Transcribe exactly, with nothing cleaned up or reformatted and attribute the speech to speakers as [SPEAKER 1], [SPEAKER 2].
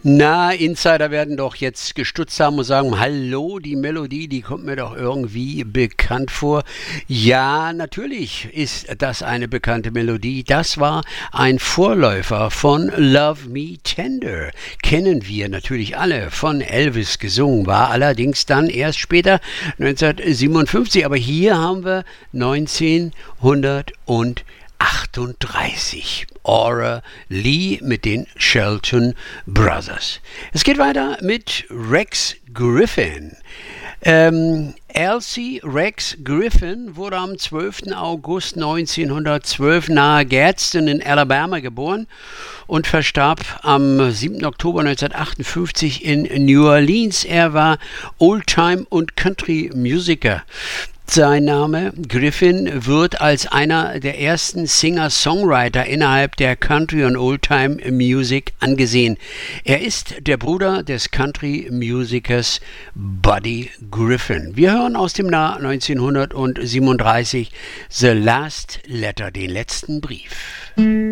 [SPEAKER 1] Na, Insider werden doch jetzt gestutzt haben und sagen, hallo, die Melodie, die kommt mir doch irgendwie bekannt vor. Ja, natürlich ist das eine bekannte Melodie. Das war ein Vorläufer von Love Me Tender. Kennen wir natürlich alle, von Elvis gesungen, war allerdings dann erst später, neunzehnhundertsiebenundfünfzig. Aber hier haben wir neunzehnhundertachtunddreißig. Aura Lee mit den Shelton Brothers. Es geht weiter mit Rex Griffin. Ähm, Elsie Rex Griffin wurde am zwölften August neunzehnhundertzwölf nahe Gadsden in Alabama geboren und verstarb am siebten Oktober neunzehnhundertachtundfünfzig in New Orleans. Er war Oldtime- und Country-Musiker. Sein Name Griffin wird als einer der ersten Singer-Songwriter innerhalb der Country- und Oldtime-Music angesehen. Er ist der Bruder des Country-Musikers Buddy Griffin. Wir hören aus dem Jahr neunzehnhundertsiebenunddreißig The Last Letter, den letzten Brief.